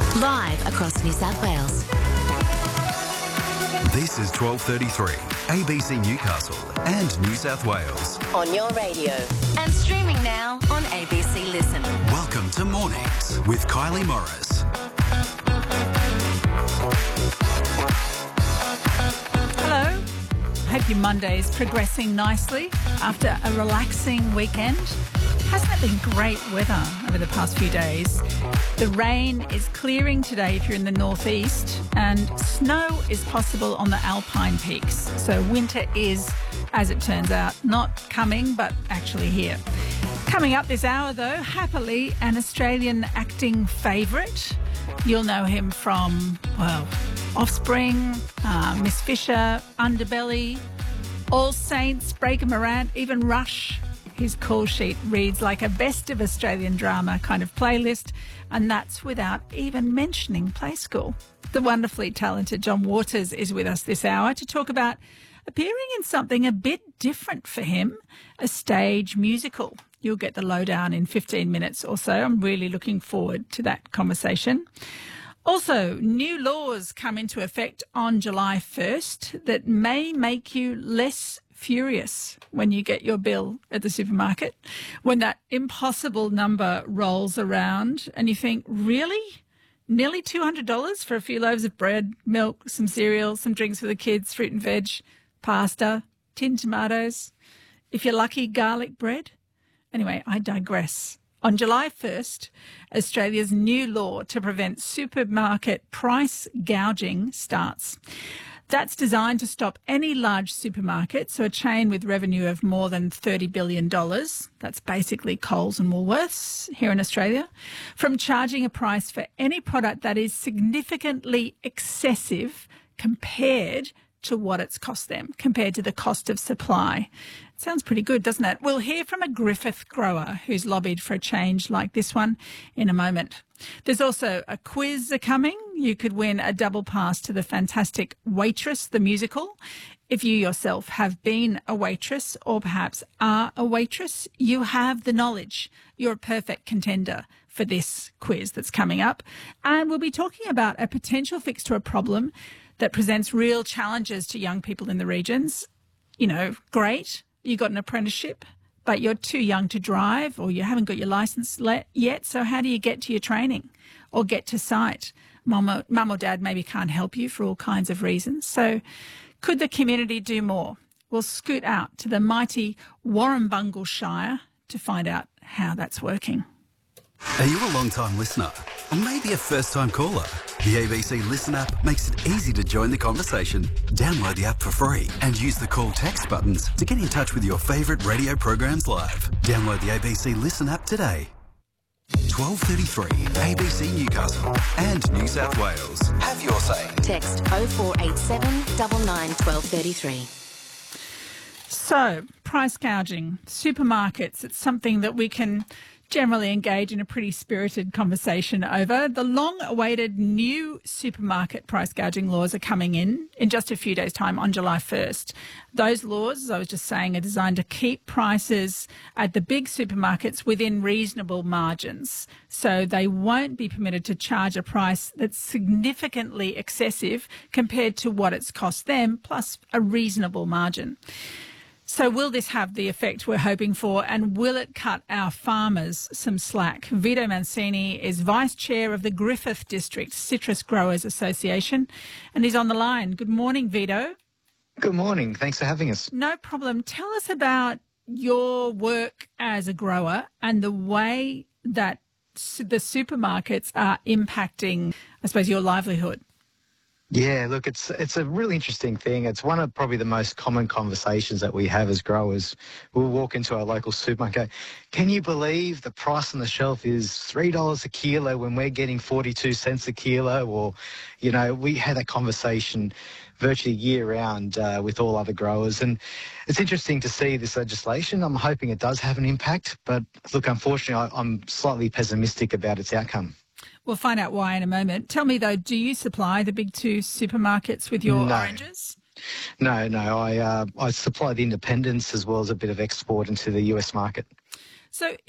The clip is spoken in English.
Live across New South Wales. This is 12:33, ABC Newcastle and New South Wales. On your radio. And streaming now on ABC Listen. Welcome to Mornings with Kylie Morris. Hello. Hope your Monday is progressing nicely after a relaxing weekend. Hasn't it been great weather over the past few days? The rain is clearing today if you're in the northeast, and snow is possible on the Alpine peaks. So winter is, as it turns out, not coming, but actually here. Coming up this hour, though, happily, an Australian acting favourite. You'll know him from, well, Offspring, Miss Fisher, Underbelly, All Saints, Breaker Morant, even Rush. His call sheet reads like a best of Australian drama kind of playlist, and that's without even mentioning Play School. The wonderfully talented John Waters is with us this hour to talk about appearing in something a bit different for him, a stage musical. You'll get the lowdown in 15 minutes or so. I'm really looking forward to that conversation. Also, new laws come into effect on July 1st that may make you less furious when you get your bill at the supermarket, when that impossible number rolls around and you think, really? Nearly $200 for a few loaves of bread, milk, some cereal, some drinks for the kids, fruit and veg, pasta, tinned tomatoes, if you're lucky, garlic bread. Anyway, I digress. On July 1st, Australia's new law to prevent supermarket price gouging starts. That's designed to stop any large supermarket, so a chain with revenue of more than $30 billion, that's basically Coles and Woolworths here in Australia, from charging a price for any product that is significantly excessive compared to what it's cost them, compared to the cost of supply. Sounds pretty good, doesn't it? We'll hear from a Griffith grower who's lobbied for a change like this one in a moment. There's also a quiz coming. You could win a double pass to the fantastic Waitress, the musical. If you yourself have been a waitress or perhaps are a waitress, you have the knowledge. You're a perfect contender for this quiz that's coming up. And we'll be talking about a potential fix to a problem that presents real challenges to young people in the regions. You know, great, you got an apprenticeship, but you're too young to drive or you haven't got your licence yet. So how do you get to your training or get to site? Mum or dad maybe can't help you for all kinds of reasons. So could the community do more? We'll scoot out to the mighty Warrumbungle Shire to find out how that's working. Are you a long-time listener or maybe a first-time caller? The ABC Listen app makes it easy to join the conversation. Download the app for free and use the call text buttons to get in touch with your favourite radio programs live. Download the ABC Listen app today. 12:33 ABC Newcastle and New South Wales. Have your say. Text 0487 99 1233. So, price gouging, supermarkets, it's something that we can generally engage in a pretty spirited conversation over. The long-awaited new supermarket price gouging laws are coming in just a few days' time on July 1st. Those laws, as I was just saying, are designed to keep prices at the big supermarkets within reasonable margins. So they won't be permitted to charge a price that's significantly excessive compared to what it's cost them, plus a reasonable margin. So will this have the effect we're hoping for, and will it cut our farmers some slack? Vito Mancini is Vice Chair of the Griffith District Citrus Growers Association, and he's on the line. Good morning, Vito. Good morning. Thanks for having us. No problem. Tell us about your work as a grower and the way that the supermarkets are impacting, I suppose, your livelihood. Yeah, look, it's a really interesting thing. It's one of probably the most common conversations that we have as growers. We'll walk into our local supermarket. Can you believe the price on the shelf is $3 a kilo when we're getting 42 cents a kilo? Or, you know, we had that conversation virtually year-round with all other growers. And it's interesting to see this legislation. I'm hoping it does have an impact. But, look, unfortunately, I'm slightly pessimistic about its outcome. We'll find out why in a moment. Tell me, though, do you supply the big two supermarkets with your oranges? No. I supply the independents as well as a bit of export into the US market. So